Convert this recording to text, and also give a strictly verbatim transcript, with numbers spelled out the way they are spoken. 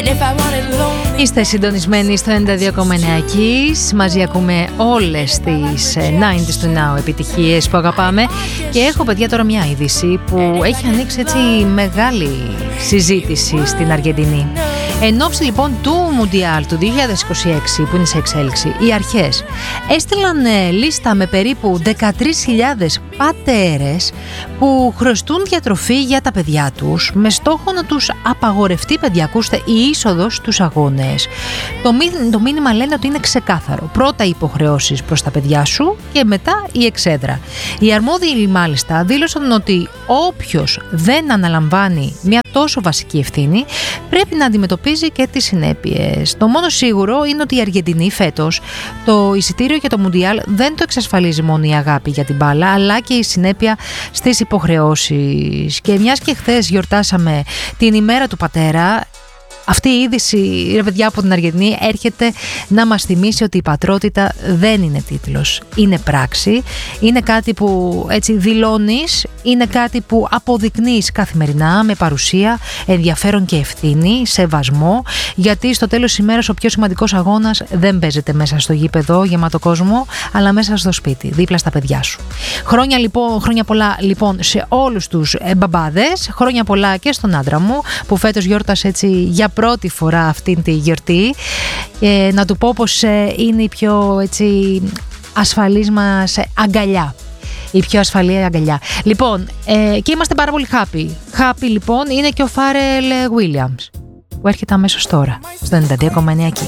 Είστε συντονισμένοι στο ενενήντα δύο κόμμα εννέα Kiss. Μαζί ακούμε όλες τις ενενήντα του Now επιτυχίες που αγαπάμε. Και έχω, παιδιά, τώρα μια είδηση που έχει ανοίξει έτσι μεγάλη συζήτηση στην Αργεντινή. Εν ώψη λοιπόν του Μουντιάλ του δύο χιλιάδες είκοσι έξι που είναι σε εξέλιξη, οι αρχές έστειλαν ε, λίστα με περίπου δεκατρείς χιλιάδες πατέρες που χρωστούν διατροφή για τα παιδιά τους, με στόχο να τους απαγορευτεί, παιδιά, ακούστε, η είσοδος στους αγώνες. Το, μή, το μήνυμα λένε ότι είναι ξεκάθαρο. Πρώτα οι υποχρεώσεις προς τα παιδιά σου και μετά η εξέδρα. Οι αρμόδιοι μάλιστα δήλωσαν ότι όποιος δεν αναλαμβάνει μια τόσο βασική ευθύνη πρέπει να αντιμετωπίζει και τις συνέπειες. Το μόνο σίγουρο είναι ότι η Αργεντινή φέτος το εισιτήριο για το Μουντιάλ δεν το εξασφαλίζει μόνο η αγάπη για την μπάλα, αλλά και η συνέπεια στις υποχρεώσεις. Και μιας και χθες γιορτάσαμε την ημέρα του πατέρα, αυτή η είδηση, ρε παιδιά, από την Αργεντινή έρχεται να μας θυμίσει ότι η πατρότητα δεν είναι τίτλος, είναι πράξη, είναι κάτι που έτσι δηλώνεις, είναι κάτι που αποδεικνύεις καθημερινά με παρουσία, ενδιαφέρον και ευθύνη, σεβασμό, γιατί στο τέλος της ημέρας ο πιο σημαντικός αγώνας δεν παίζεται μέσα στο γήπεδο γεμάτο κόσμο, αλλά μέσα στο σπίτι, δίπλα στα παιδιά σου. Χρόνια, λοιπόν, χρόνια πολλά λοιπόν σε όλους τους ε, μπαμπάδες, χρόνια πολλά και στον άντρα μου που φέτος γιόρτασε έτσι για πρώτη φορά αυτήν τη γιορτή, και να του πω πως είναι η πιο έτσι ασφαλής μας αγκαλιά. Η πιο ασφαλή αγκαλιά. Λοιπόν, ε, και είμαστε πάρα πολύ happy. Happy λοιπόν είναι και ο Φάρελ Williams που έρχεται αμέσως τώρα στο ενενήντα δύο κόμμα εννέα.